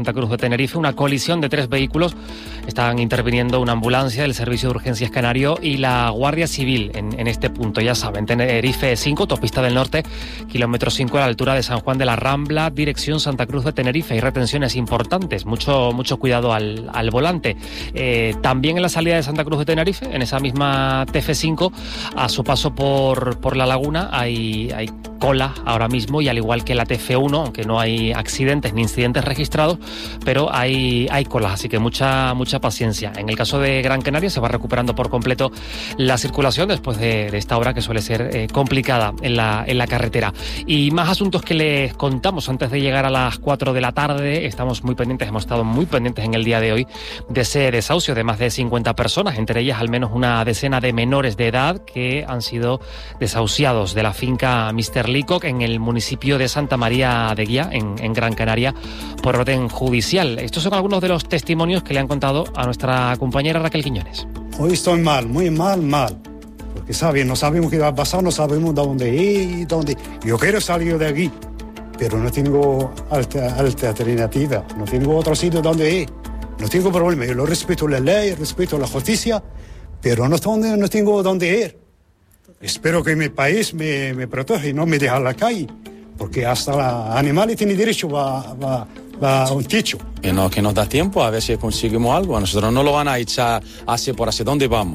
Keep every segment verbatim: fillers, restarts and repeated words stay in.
Santa Cruz de Tenerife, una colisión de tres vehículos. Están interviniendo una ambulancia del Servicio de Urgencias Canario y la Guardia Civil en, en este punto. Ya saben, Tenerife cinco, autopista del norte, kilómetro cinco a la altura de San Juan de la Rambla, dirección Santa Cruz de Tenerife. Hay retenciones importantes, mucho, mucho cuidado al, al volante. Eh, también en la salida de Santa Cruz de Tenerife, en esa misma T F cinco, a su paso por, por la laguna, hay, hay cola ahora mismo, y al igual que la T F uno, aunque no hay accidentes ni incidentes registrados, pero hay, hay colas, así que mucha, mucha paciencia. En el caso de Gran Canaria se va recuperando por completo la circulación después de, de esta hora que suele ser eh, complicada en la, en la carretera. Y más asuntos que les contamos antes de llegar a las cuatro de la tarde. Estamos muy pendientes, hemos estado muy pendientes en el día de hoy de ese desahucio de más de cincuenta personas, entre ellas al menos una decena de menores de edad que han sido desahuciados de la finca míster Leacock en el municipio de Santa María de Guía, en, en Gran Canaria, por orden judicial. Estos son algunos de los testimonios que le han contado a nuestra compañera Raquel Quiñones. Hoy estoy mal, muy mal, mal. Porque, ¿sabes? No sabemos qué va a pasar, no sabemos de dónde ir, dónde... Yo quiero salir de aquí, pero no tengo alta, alta alternativa, no tengo otro sitio donde ir. No tengo problema, yo lo respeto la ley, respeto la justicia, pero no, no tengo dónde ir. Espero que mi país me, me proteja y no me deje a la calle, porque hasta los animales tienen derecho a, a, a un techo. Que, no, que nos da tiempo a ver si conseguimos algo. A nosotros no lo van a echar así por así. ¿Dónde vamos?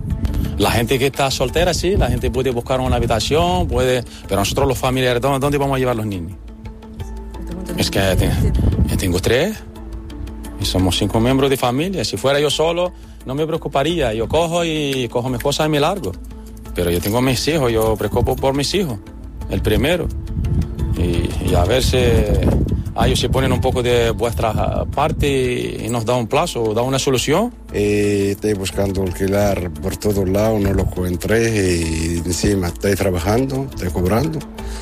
La gente que está soltera, sí, la gente puede buscar una habitación, puede, pero nosotros los familiares, ¿dónde, dónde vamos a llevar los niños? Es que yo tengo tres y somos cinco miembros de familia. Si fuera yo solo, no me preocuparía. Yo cojo y cojo mis cosas y me largo. Pero yo tengo mis hijos, yo preocupo por mis hijos, el primero. Y, y a ver si a ellos se ponen un poco de vuestra parte y nos da un plazo, da una solución. Eh, estoy buscando alquilar por todos lados, no lo encontré y encima estoy trabajando, estoy cobrando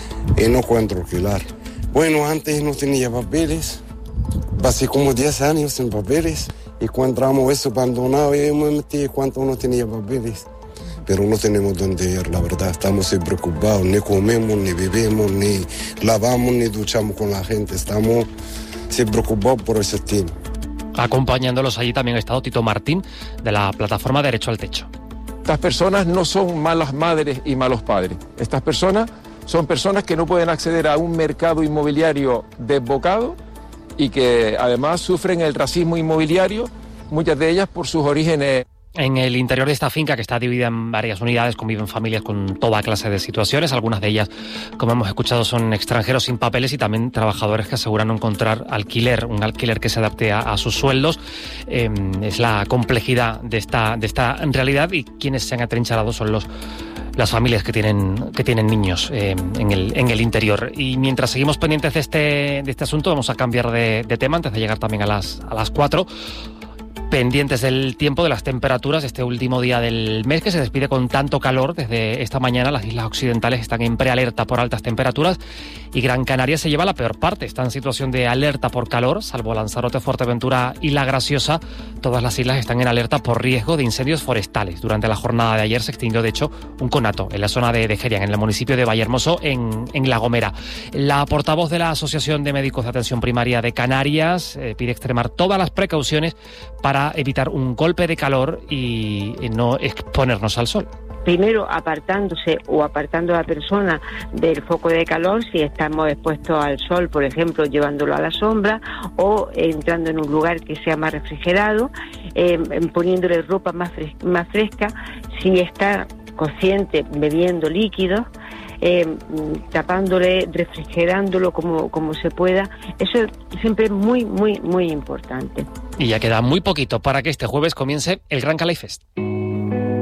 y no encuentro alquilar. Bueno, antes no tenía papeles, pasé como diez años sin papeles y encontramos eso abandonado y me metí cuando no tenía papeles. Pero no tenemos dónde ir, la verdad, estamos preocupados, ni comemos, ni bebemos, ni lavamos, ni duchamos con la gente, estamos preocupados por ese tema. Acompañándolos allí también ha estado Tito Martín, de la plataforma Derecho al Techo. Estas personas no son malas madres y malos padres, estas personas son personas que no pueden acceder a un mercado inmobiliario desbocado y que además sufren el racismo inmobiliario, muchas de ellas por sus orígenes. En el interior de esta finca, que está dividida en varias unidades, conviven familias con toda clase de situaciones. Algunas de ellas, como hemos escuchado, son extranjeros sin papeles y también trabajadores que aseguran no encontrar alquiler, un alquiler que se adapte a, a sus sueldos. Eh, es la complejidad de esta, de esta realidad, y quienes se han atrincherado son los las familias que tienen que tienen niños eh, en el en el interior. Y mientras seguimos pendientes de este de este asunto, vamos a cambiar de, de tema antes de llegar también a las a las cuatro. Pendientes del tiempo, de las temperaturas, este último día del mes que se despide con tanto calor. Desde esta mañana las islas occidentales están en prealerta por altas temperaturas y Gran Canaria se lleva la peor parte. Está en situación de alerta por calor, salvo Lanzarote, Fuerteventura y La Graciosa. Todas las islas están en alerta por riesgo de incendios forestales. Durante la jornada de ayer se extinguió, de hecho, un conato en la zona de, de Gerian, en el municipio de Vallehermoso, en, en La Gomera. La portavoz de la Asociación de Médicos de Atención Primaria de Canarias eh, pide extremar todas las precauciones para evitar un golpe de calor y no exponernos al sol. Primero apartándose o apartando a la persona del foco de calor si estamos expuestos al sol, por ejemplo, llevándolo a la sombra o entrando en un lugar que sea más refrigerado, eh, poniéndole ropa más, fres- más fresca, si está consciente bebiendo líquidos, eh, tapándole, refrigerándolo como, como se pueda. Eso siempre es muy, muy, muy importante. Y ya queda muy poquito para que este jueves comience el Gran Calais Fest.